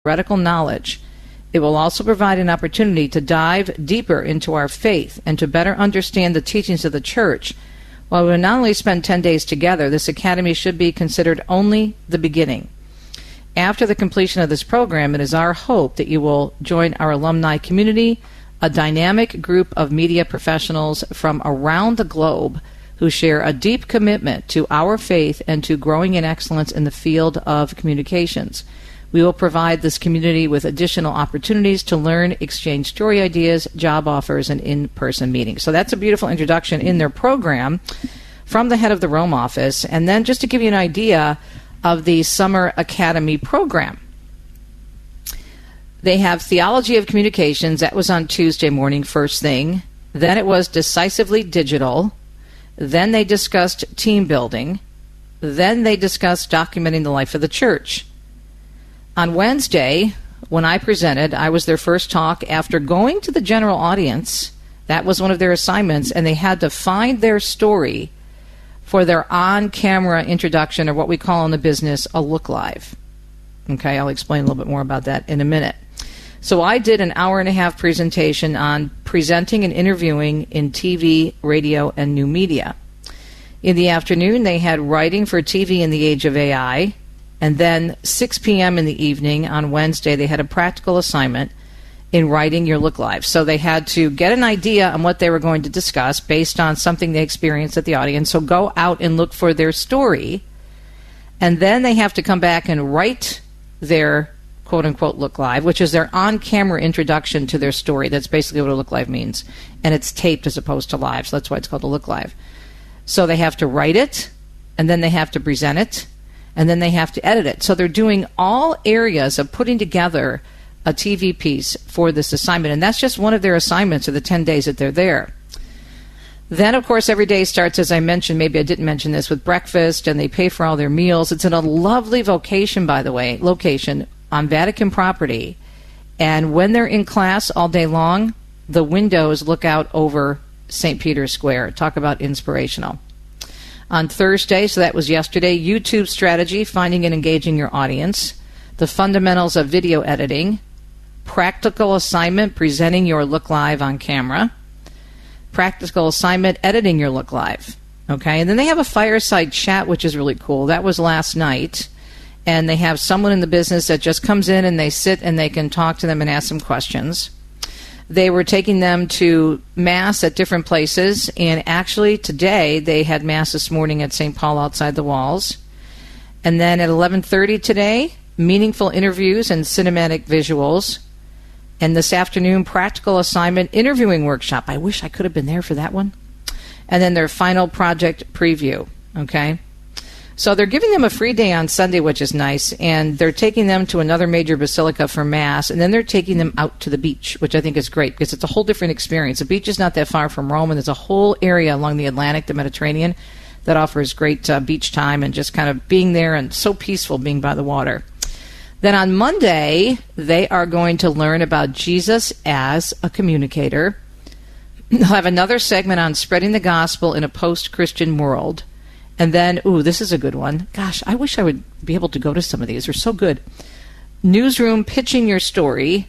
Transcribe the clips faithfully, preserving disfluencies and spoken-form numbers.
theoretical knowledge. It will also provide an opportunity to dive deeper into our faith and to better understand the teachings of the church. While we will not only spend ten days together, this academy should be considered only the beginning. After the completion of this program, it is our hope that you will join our alumni community, a dynamic group of media professionals from around the globe who share a deep commitment to our faith and to growing in excellence in the field of communications. We will provide this community with additional opportunities to learn, exchange story ideas, job offers, and in-person meetings. So that's a beautiful introduction in their program from the head of the Rome office. And then just to give you an idea of the Summer Academy program, they have Theology of Communications. That was on Tuesday morning, first thing. Then it was Decisively Digital. Then they discussed team building. Then they discussed documenting the life of the church. On Wednesday, when I presented, I was their first talk after going to the general audience. That was one of their assignments, and they had to find their story for their on-camera introduction, or what we call in the business a look live. Okay, I'll explain a little bit more about that in a minute. So I did an hour and a half presentation on presenting and interviewing in T V, radio, and new media. In the afternoon, they had writing for T V in the age of A I. And then six p.m. in the evening on Wednesday, they had a practical assignment in writing your look live. So they had to get an idea on what they were going to discuss based on something they experienced at the audience. So go out and look for their story. And then they have to come back and write their quote-unquote look live, which is their on-camera introduction to their story. That's basically what a look live means. And it's taped as opposed to live, so that's why it's called a look live. So they have to write it, and then they have to present it, and then they have to edit it. So they're doing all areas of putting together a T V piece for this assignment, and that's just one of their assignments of the ten days that they're there. Then, of course, every day starts, as I mentioned, maybe I didn't mention this, with breakfast, and they pay for all their meals. It's in a lovely vocation, by the way, location on Vatican property. And when they're in class all day long, the windows look out over Saint Peter's Square. Talk about inspirational. On Thursday, so that was yesterday, YouTube strategy, finding and engaging your audience, the fundamentals of video editing, practical assignment, presenting your look live on camera, practical assignment, editing your look live. Okay, and then they have a fireside chat, which is really cool. That was last night. And they have someone in the business that just comes in and they sit and they can talk to them and ask them questions. They were taking them to Mass at different places, and actually today they had Mass this morning at Saint Paul outside the walls. And then at eleven thirty today, meaningful interviews and cinematic visuals. And this afternoon, practical assignment interviewing workshop. I wish I could have been there for that one. And then their final project preview, okay? So they're giving them a free day on Sunday, which is nice, and they're taking them to another major basilica for Mass, and then they're taking them out to the beach, which I think is great because it's a whole different experience. The beach is not that far from Rome, and there's a whole area along the Atlantic, the Mediterranean, that offers great uh, beach time and just kind of being there and so peaceful being by the water. Then on Monday, they are going to learn about Jesus as a communicator. They'll have another segment on spreading the gospel in a post-Christian world. And then, ooh, this is a good one. Gosh, I wish I would be able to go to some of these. They're so good. Newsroom, pitching your story.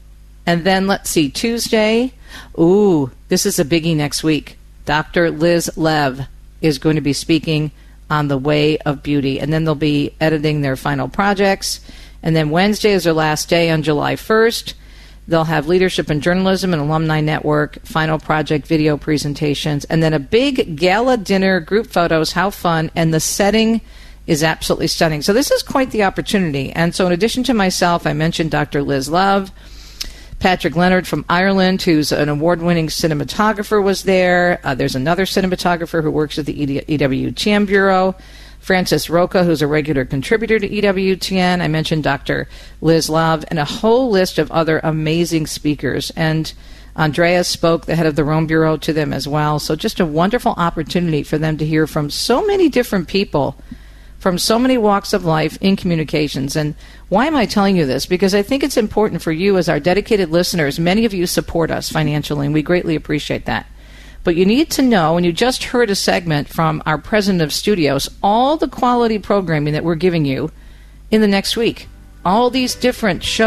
And then, let's see, Tuesday. Ooh, this is a biggie next week. Doctor Liz Lev is going to be speaking on the way of beauty. And then they'll be editing their final projects. And then Wednesday is their last day on July first. They'll have Leadership and Journalism and Alumni Network, final project video presentations, and then a big gala dinner, group photos, how fun, and the setting is absolutely stunning. So this is quite the opportunity. And so in addition to myself, I mentioned Doctor Liz Love, Patrick Leonard from Ireland, who's an award-winning cinematographer, was there. Uh, there's another cinematographer who works at the E W T N Bureau, Francis Roca, who's a regular contributor to E W T N. I mentioned Doctor Liz Love, and a whole list of other amazing speakers. And Andrea spoke, the head of the Rome Bureau, to them as well. So just a wonderful opportunity for them to hear from so many different people from so many walks of life in communications. And why am I telling you this? Because I think it's important for you as our dedicated listeners. Many of you support us financially, and we greatly appreciate that. But you need to know, and you just heard a segment from our president of studios, all the quality programming that we're giving you in the next week. All these different shows.